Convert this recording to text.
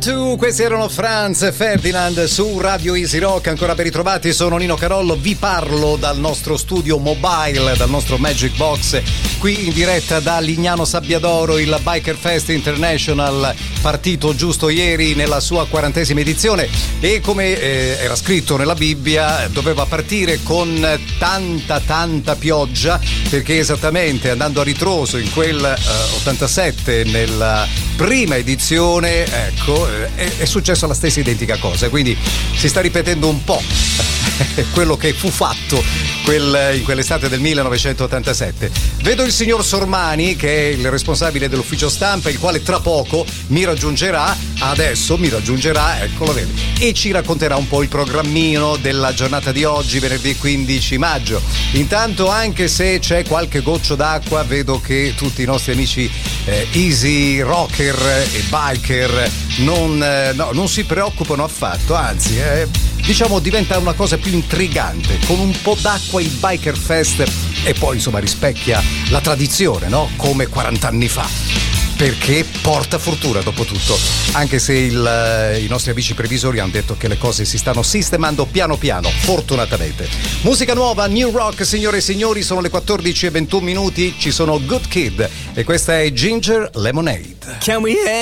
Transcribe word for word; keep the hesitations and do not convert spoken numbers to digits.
Tu, questi erano Franz e Ferdinand su Radio Easy Rock. Ancora ben ritrovati, sono Nino Carollo, vi parlo dal nostro studio mobile, dal nostro Magic Box, qui in diretta da Lignano Sabbiadoro, il Biker Fest International, partito giusto ieri nella sua quarantesima edizione e come eh, era scritto nella Bibbia doveva partire con tanta tanta pioggia, perché esattamente andando a ritroso in quel eh, ottantasette, nella prima edizione, ecco, È, è successo la stessa identica cosa, quindi si sta ripetendo un po' quello che fu fatto quel, in quell'estate del millenovecentottantasette. Vedo il signor Sormani, che è il responsabile dell'ufficio stampa, il quale tra poco mi raggiungerà, adesso mi raggiungerà, eccolo, vedi, e ci racconterà un po' il programmino della giornata di oggi, venerdì quindici maggio. Intanto, anche se c'è qualche goccio d'acqua, vedo che tutti i nostri amici eh, easy rocker e biker non, eh, no, non si preoccupano affatto, anzi eh, diciamo diventa una cosa più intrigante. Con un po' d'acqua il Biker Fest, e poi insomma rispecchia la tradizione, no? Come quaranta anni fa, perché porta fortuna dopo tutto, anche se il, i nostri amici previsori hanno detto che le cose si stanno sistemando piano piano, fortunatamente. Musica nuova, new rock, signore e signori, sono le quattordici e ventuno minuti, ci sono Good Kid e questa è Ginger Lemonade. Can we